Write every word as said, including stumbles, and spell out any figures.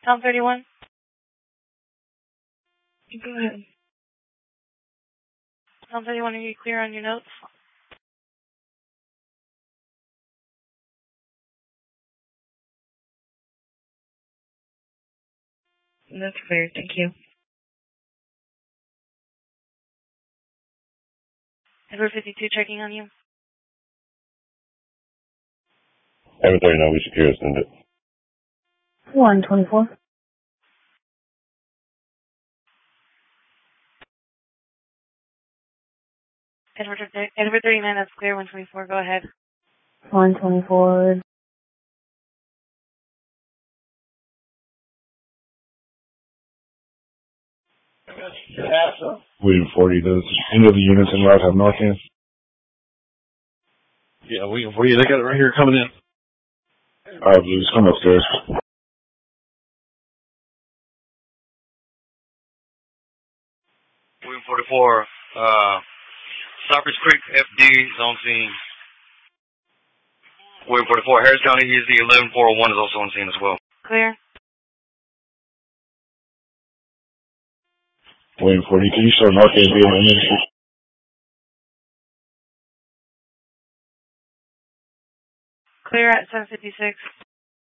Tom thirty-one. Go ahead. Tom thirty-one, are you clear on your notes? That's clear, thank you. Edward fifty-two checking on you. Edward thirty-nine, we secure, send it. one twenty-four. Edward, Edward thirty-nine, that's clear. one twenty-four, go ahead. one twenty-four. William forty, does any of the units in route have Narcan? Yeah, William forty, they got it right here coming in. Alright, Blues, come upstairs. William forty-four, uh, Cypress Creek, F D, zone scene. William forty-four, Harris County, E S D eleven four oh one is also on scene as well. Clear. William forty, can you show Narcan being an industry? Clear at seven fifty-six.